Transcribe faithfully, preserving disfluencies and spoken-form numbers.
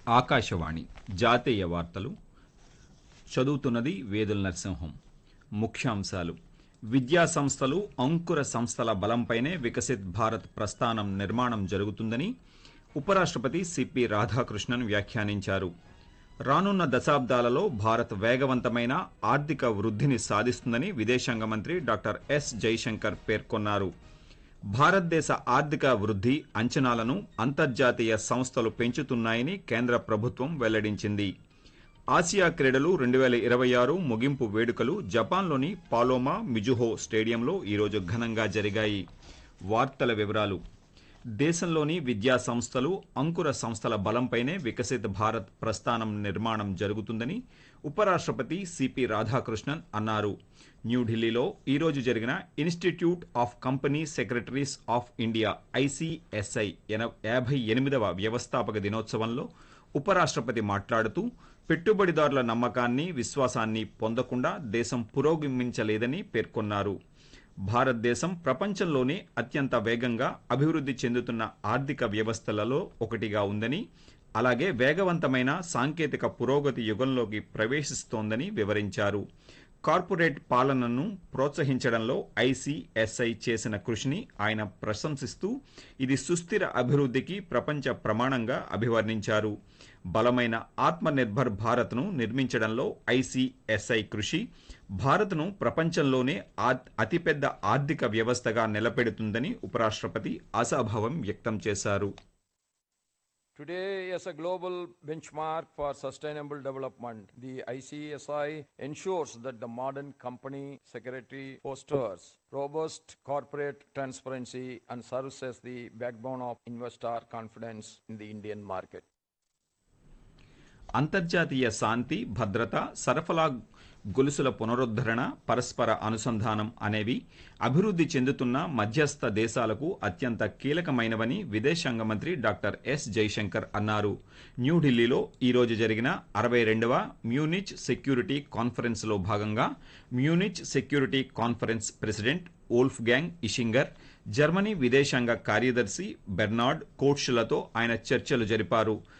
ఆకాశవాణి జాతీయ వార్తలు చదువుతున్నది వేదుల నరసింహం. ముఖ్యాంశాలు: విద్యా సంస్థలు అంకుర సంస్థల బలంపైనే వికసిత్ భారత్ ప్రస్థానం నిర్మాణం జరుగుతుందని ఉపరాష్ట్రపతి సిపి రాధాకృష్ణన్ వ్యాఖ్యానించారు. రానున్న దశాబ్దాలలో భారత్ వేగవంతమైన ఆర్థిక వృద్ధిని సాధిస్తుందని విదేశాంగ మంత్రి డాక్టర్ ఎస్ జైశంకర్ పేర్కొన్నారు. భారతదేశ ఆర్థిక వృద్ధి అంచనాలను అంతర్జాతీయ సంస్థలు పెంచుతున్నాయని కేంద్ర ప్రభుత్వం వెల్లడించింది. ఆసియా క్రీడలు రెండు వేల ఇరవై ఆరు ముగింపు వేడుకలు జపాన్లోని పాలోమా మిజుహో స్టేడియంలో ఈరోజు ఘనంగా జరిగాయి. వార్తల వివరాలు: దేశంలోని విద్యా సంస్థలు అంకుర సంస్థల బలంపైనే వికసిత్ భారత్ ప్రస్థానం నిర్మాణం జరుగుతుందని ఉపరాష్ట్రపతి సిపి రాధాకృష్ణన్ అన్నారు. న్యూఢిల్లీలో ఈరోజు జరిగిన institute of company secretaries of India ICSI యాభై ఎనిమిదవ వ్యవస్థాపక దినోత్సవంలో ఉపరాష్ట్రపతి మాట్లాడుతూ, పెట్టుబడిదారుల నమ్మకాన్ని, విశ్వాసాన్ని పొందకుండా దేశం పురోగమించలేదని పేర్కొన్నారు. భారతదేశం ప్రపంచంలోనే అత్యంత వేగంగా అభివృద్ధి చెందుతున్న ఆర్థిక వ్యవస్థలలో ఒకటిగా ఉందని, అలాగే వేగవంతమైన సాంకేతిక పురోగతి యుగంలోకి ప్రవేశిస్తోందని వివరించారు. కార్పొరేట్ పాలనను ప్రోత్సహించడంలో ఐసిఎస్ఐ చేసిన కృషిని ఆయన ప్రశంసిస్తూ, ఇది సుస్థిర అభివృద్ధికి ప్రపంచ ప్రమాణంగా అభివర్ణించారు. బలమైన ఆత్మనిర్భర్ భారత్ను నిర్మించడంలో ఐసిఎస్ఐ కృషి భారత్ను ప్రపంచంలోనే అతిపెద్ద ఆర్థిక వ్యవస్థగా నిలబెడుతుందని ఉపరాష్ట్రపతి ఆశాభావం వ్యక్తం చేశారు. Today, as a global benchmark for sustainable development, the I C S I ensures that the modern company secretary fosters robust corporate transparency and serves as the backbone of investor confidence in the Indian market. అంతర్జాతీయ శాంతి, భద్రత, సరఫరా గొలుసుల పునరుద్ధరణ, పరస్పర అనుసంధానం అనేవి అభివృద్ధి చెందుతున్న మధ్యస్థ దేశాలకు అత్యంత కీలకమైనవని విదేశాంగ మంత్రి డాక్టర్ ఎస్ జైశంకర్ అన్నారు. న్యూఢిల్లీలో ఈరోజు జరిగిన అరవై రెండవ మ్యూనిచ్ సెక్యూరిటీ కాన్ఫరెన్స్లో భాగంగా Munich security conference president wolf gang Ischinger, Germany విదేశాంగ కార్యదర్శి బెర్నార్డ్ కోట్షులతో ఆయన చర్చలు జరిపారు.